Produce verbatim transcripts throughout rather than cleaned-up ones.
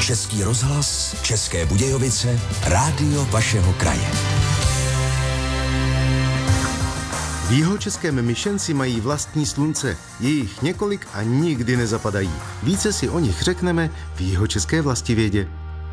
Český rozhlas, České Budějovice, rádio vašeho kraje. V jihočeském Myšenci mají vlastní slunce. Je jich několik a nikdy nezapadají. Více si o nich řekneme v jihočeské vlastivědě.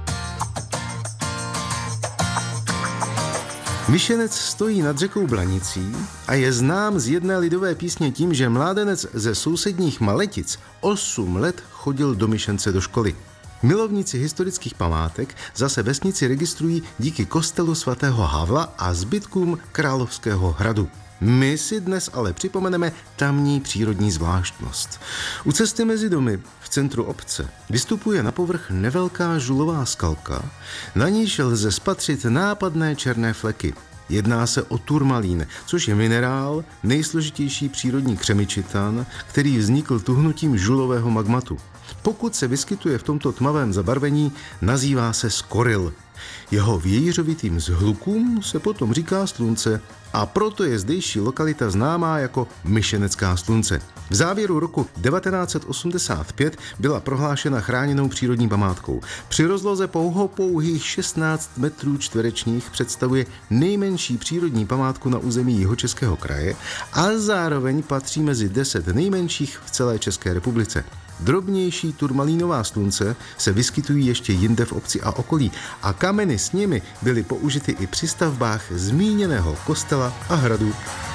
Myšenec stojí nad řekou Blanicí a je znám z jedné lidové písně tím, že mládenec ze sousedních Maletic osm let chodil do Myšence do školy. Milovníci historických památek zase vesnici registrují díky kostelu svatého Havla a zbytkům Královského hradu. My si dnes ale připomeneme tamní přírodní zvláštnost. U cesty mezi domy v centru obce vystupuje na povrch nevelká žulová skalka, na níž lze spatřit nápadné černé fleky. Jedná se o turmalín, což je minerál, nejsložitější přírodní křemičitan, který vznikl tuhnutím žulového magmatu. Pokud se vyskytuje v tomto tmavém zabarvení, nazývá se skoryl. Jeho vějířovitým zhlukům se potom říká slunce a proto je zdejší lokalita známá jako Myšenecká slunce. V závěru roku devatenáct set osmdesát pět byla prohlášena chráněnou přírodní památkou. Při rozloze pouhopouhých šestnáct metrů čtverečních představuje nejmenší přírodní památku na území Jihočeského kraje a zároveň patří mezi deset nejmenších v celé České republice. Drobnější turmalínová slunce se vyskytují ještě jinde v obci a okolí a kameny s nimi byly použity i při stavbách zmíněného kostela a hradu.